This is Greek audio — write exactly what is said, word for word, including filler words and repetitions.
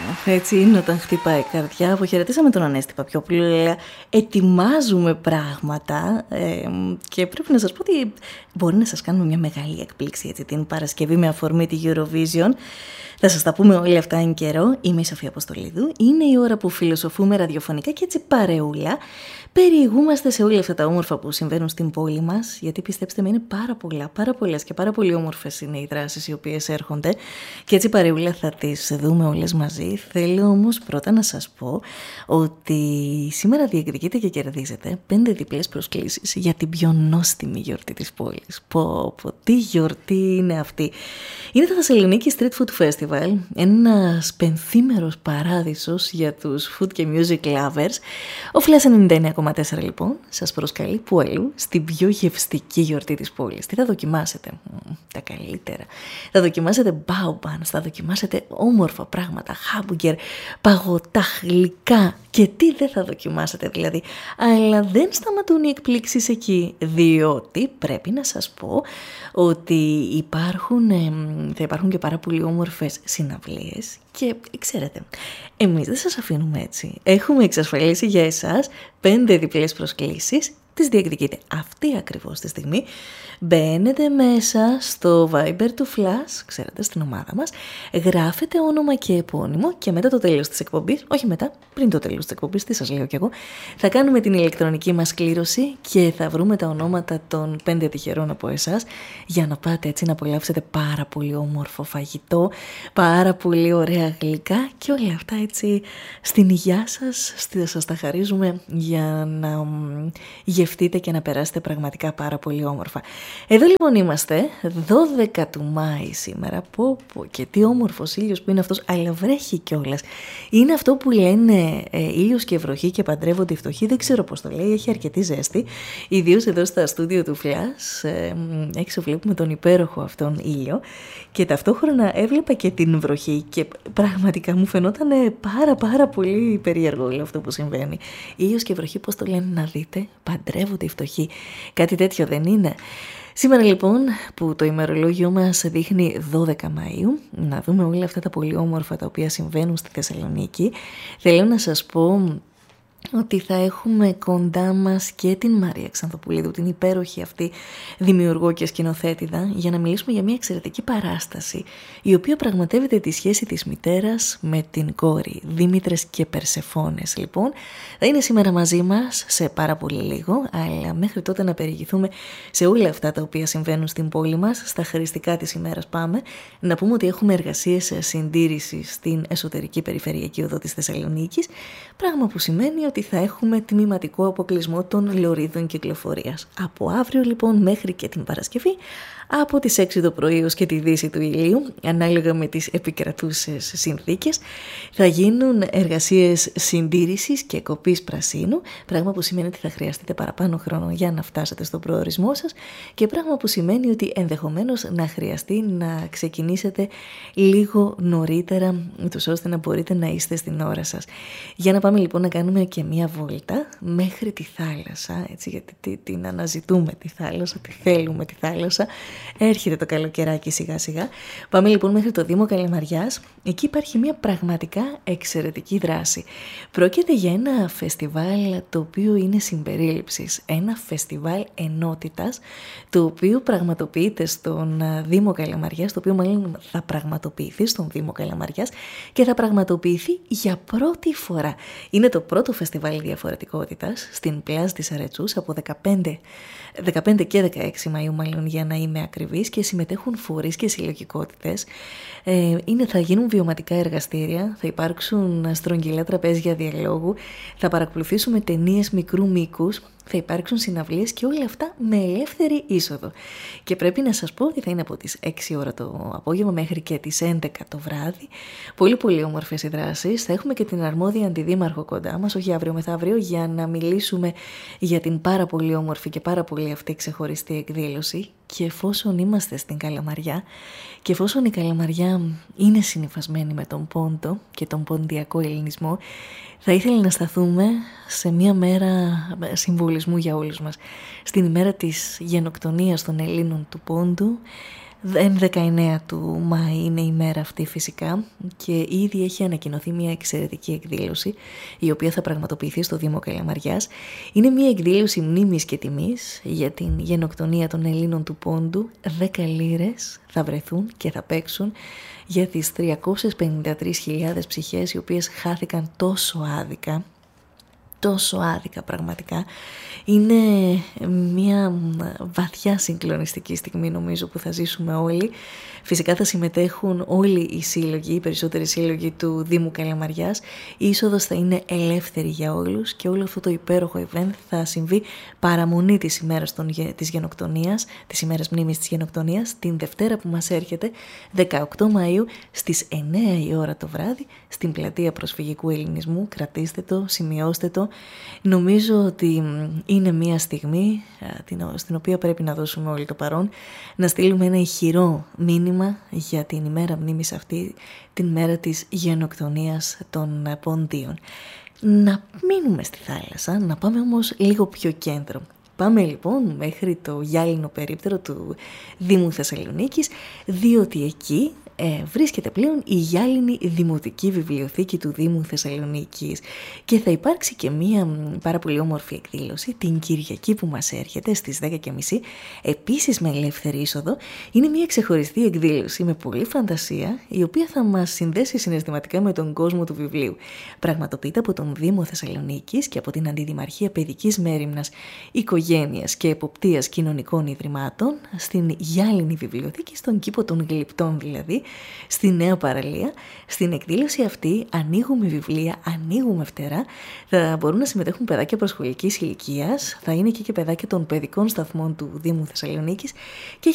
Έτσι είναι όταν χτυπάει η καρδιά. Αποχαιρετήσαμε τον Ανέστη Παπιόπουλο. Ετοιμάζουμε πράγματα ε, και πρέπει να σας πω ότι μπορεί να σας κάνουμε μια μεγάλη εκπλήξη έτσι, την Παρασκευή με αφορμή τη Eurovision. Θα σας τα πούμε όλα αυτά εν καιρό. Είμαι η Σοφία Αποστολίδου. Είναι η ώρα που φιλοσοφούμε ραδιοφωνικά και έτσι παρεούλα. Περιηγούμαστε σε όλα αυτά τα όμορφα που συμβαίνουν στην πόλη μας, γιατί πιστέψτε με είναι πάρα πολλά, πάρα πολλές και πάρα πολύ όμορφες είναι οι δράσεις οι οποίες έρχονται και έτσι παρεούλα θα τις δούμε όλες μαζί. Θέλω όμως πρώτα να σας πω ότι σήμερα διεκδικείτε και κερδίζετε πέντε διπλές προσκλήσεις για την πιο νόστιμη γιορτή της πόλης. Πω πω, τι γιορτή είναι αυτή. Είναι το Θεσσαλονίκη Street Food Festival, ένας πενθήμερος παράδεισος για τους food και music lovers. Ο Flash ενενήντα εννέα κόμμα τέσσερα λοιπόν σας προσκαλεί που αλλού στην πιο γευστική γιορτή της πόλης. Τι θα δοκιμάσετε? Μ, τα καλύτερα. Θα δοκιμάσετε μπάουμπαν, θα δοκιμάσετε όμορφα πράγματα, χάμπουργκερ, παγωτά, γλυκά και τι δεν θα δοκιμάσετε δηλαδή. Αλλά δεν σταματούν οι εκπλήξεις εκεί, διότι πρέπει να σας πω ότι υπάρχουν, θα υπάρχουν και πάρα πολύ όμορφες συναυλίες και ξέρετε, εμείς δεν σας αφήνουμε έτσι. Έχουμε εξασφαλίσει για εσάς πέντε διπλές προσκλήσεις. Τις διεκδικείτε αυτή ακριβώς τη στιγμή. Μπαίνετε μέσα στο Viber του Flash, ξέρετε, στην ομάδα μας, γράφετε όνομα και επώνυμο και μετά το τέλος της εκπομπής, όχι μετά, πριν το τέλος της εκπομπής, τι σας λέω κι εγώ, θα κάνουμε την ηλεκτρονική μας κλήρωση και θα βρούμε τα ονόματα των πέντε τυχερών από εσάς για να πάτε έτσι να απολαύσετε πάρα πολύ όμορφο φαγητό, πάρα πολύ ωραία γλυκά και όλα αυτά έτσι στην υγειά σας, σας τα χαρίζουμε για να γευτείτε και να περάσετε πραγματικά πάρα πολύ όμορφα. Εδώ λοιπόν είμαστε, δώδεκα του Μάη σήμερα, πω, πω, και τι όμορφος ήλιος που είναι αυτός, αλλά βρέχει κιόλας. Είναι αυτό που λένε ε, ήλιος και βροχή και παντρεύονται οι φτωχοί, δεν ξέρω πώς το λέει, έχει αρκετή ζέστη, ιδίως εδώ στα στούντιο του Flash, ε, έξω βλέπουμε τον υπέροχο αυτόν ήλιο και ταυτόχρονα έβλεπα και την βροχή και πραγματικά μου φαινόταν πάρα πάρα πολύ περίεργο όλο αυτό που συμβαίνει. Ήλιος και βροχή, πώς το λένε να δείτε, παντρεύονται οι φτωχοί, κάτι τέτοιο δεν είναι? Σήμερα λοιπόν που το ημερολόγιο μας δείχνει δώδεκα Μαΐου, να δούμε όλα αυτά τα πολύ όμορφα τα οποία συμβαίνουν στη Θεσσαλονίκη, θέλω να σας πω ότι θα έχουμε κοντά μας και την Μαρία Ξανθοπουλίδου, την υπέροχη αυτή δημιουργό και σκηνοθέτηδα, για να μιλήσουμε για μια εξαιρετική παράσταση, η οποία πραγματεύεται τη σχέση της μητέρας με την κόρη, Δήμητρες και Περσεφόνες. Λοιπόν, θα είναι σήμερα μαζί μας σε πάρα πολύ λίγο, αλλά μέχρι τότε να περιηγηθούμε σε όλα αυτά τα οποία συμβαίνουν στην πόλη μας, στα χαριστικά της ημέρας πάμε, να πούμε ότι έχουμε εργασίες συντήρησης στην εσωτερική περιφερειακή οδό της Θεσσαλονίκης, πράγμα που σημαίνει ότι θα έχουμε τμηματικό αποκλεισμό των λωρίδων κυκλοφορίας. Από αύριο λοιπόν μέχρι και την Παρασκευή, από τις έξι το πρωί ως και τη δύση του ηλίου, ανάλογα με τις επικρατούσες συνθήκες, θα γίνουν εργασίες συντήρησης και κοπής πρασίνου, πράγμα που σημαίνει ότι θα χρειαστείτε παραπάνω χρόνο για να φτάσετε στον προορισμό σας και πράγμα που σημαίνει ότι ενδεχομένως να χρειαστεί να ξεκινήσετε λίγο νωρίτερα, ούτως ώστε να μπορείτε να είστε στην ώρα σας. Για να πάμε λοιπόν να κάνουμε και μία βόλτα μέχρι τη θάλασσα, έτσι, γιατί την αναζητούμε τη θάλασσα, τη θέλουμε τη θάλασσα. Έρχεται το καλοκαιράκι σιγά σιγά. Πάμε λοιπόν μέχρι το Δήμο Καλαμαριάς. Εκεί υπάρχει μια πραγματικά εξαιρετική δράση. Πρόκειται για ένα φεστιβάλ το οποίο είναι συμπερίληψης. Ένα φεστιβάλ ενότητας, το οποίο πραγματοποιείται στον Δήμο Καλαμαριάς, το οποίο μάλλον θα πραγματοποιηθεί στον Δήμο Καλαμαριάς και θα πραγματοποιηθεί για πρώτη φορά. Είναι το πρώτο φεστιβάλ διαφορετικότητας στην Πλάζ της Αρετσούς από δεκαπέντε, δεκαπέντε και δεκαέξι Μαΐου μάλλον για να είμαι ακριβής και συμμετέχουν φορείς και συλλογικότητες. Ε, είναι, θα γίνουν βιωματικά εργαστήρια, θα υπάρξουν στρογγυλά τραπέζια διαλόγου, θα παρακολουθήσουμε ταινίες μικρού μήκους, θα υπάρξουν συναυλίες και όλα αυτά με ελεύθερη είσοδο. Και πρέπει να σας πω ότι θα είναι από τις έξι ώρα το απόγευμα μέχρι και τις έντεκα το βράδυ. Πολύ πολύ όμορφες οι δράσεις. Θα έχουμε και την αρμόδια αντιδήμαρχο κοντά μας, όχι αύριο μεθαύριο, για να μιλήσουμε για την πάρα πολύ όμορφη και πάρα πολύ αυτή ξεχωριστή εκδήλωση. Και εφόσον είμαστε στην Καλαμαριά και εφόσον η Καλαμαριά είναι συνυφασμένη με τον πόντο και τον ποντιακό ελληνισμό, θα ήθελα να σταθούμε σε μια μέρα συμβολισμού για όλους μας. Στην ημέρα της γενοκτονίας των Ελλήνων του Πόντου, δεκαεννέα του Μάη είναι η μέρα αυτή φυσικά και ήδη έχει ανακοινωθεί μια εξαιρετική εκδήλωση η οποία θα πραγματοποιηθεί στο Δήμο Καλαμαριάς. Είναι μια εκδήλωση μνήμης και τιμής για την γενοκτονία των Ελλήνων του Πόντου. δέκα λίρες θα βρεθούν και θα παίξουν για τις τριακόσιες πενήντα τρεις χιλιάδες ψυχές οι οποίες χάθηκαν τόσο άδικα. Τόσο άδικα πραγματικά. Είναι μια βαθιά συγκλονιστική στιγμή νομίζω που θα ζήσουμε όλοι. Φυσικά θα συμμετέχουν όλοι οι σύλλογοι, οι περισσότεροι σύλλογοι του Δήμου Καλαμαριάς. Η είσοδος θα είναι ελεύθερη για όλους και όλο αυτό το υπέροχο event θα συμβεί παραμονή της ημέρας των, της γενοκτονίας, της ημέρας μνήμης της γενοκτονίας, την Δευτέρα που μας έρχεται, δεκαοκτώ Μαΐου στις εννέα η ώρα το βράδυ, στην Πλατεία Προσφυγικού Ελληνισμού. Κρατήστε το, σημειώστε το. Νομίζω ότι είναι μια στιγμή στην οποία πρέπει να δώσουμε όλοι το παρόν, να στείλουμε ένα ηχηρό μήνυμα για την ημέρα μνήμης αυτή, την μέρα της γενοκτονίας των Ποντίων. Να μείνουμε στη θάλασσα, να πάμε όμως λίγο πιο κέντρο. Πάμε λοιπόν μέχρι το γυάλινο περίπτερο του Δήμου Θεσσαλονίκης, διότι εκεί ε, βρίσκεται πλέον η γυάλινη Δημοτική Βιβλιοθήκη του Δήμου Θεσσαλονίκης και θα υπάρξει και μία πάρα πολύ όμορφη εκδήλωση την Κυριακή που μας έρχεται στις δέκα και μισή, επίσης με ελεύθερη είσοδο. Είναι μία ξεχωριστή εκδήλωση με πολλή φαντασία, η οποία θα μας συνδέσει συναισθηματικά με τον κόσμο του βιβλίου. Πραγματοποιείται από τον Δήμο Θεσσαλονίκης και από την Αντιδημαρχία Παιδικής Μέριμνας, Οικογένειας και Εποπτείας Κοινωνικών Ιδρυμάτων στην γυάλινη βιβλιοθήκη, στον κήπο των Γλυπτών δηλαδή, στη Νέα Παραλία. Στην εκδήλωση αυτή ανοίγουμε βιβλία, ανοίγουμε φτερά, θα μπορούν να συμμετέχουν παιδάκια προσχολικής ηλικίας, θα είναι και, και παιδάκια των παιδικών σταθμών του Δήμου Θεσσαλονίκης και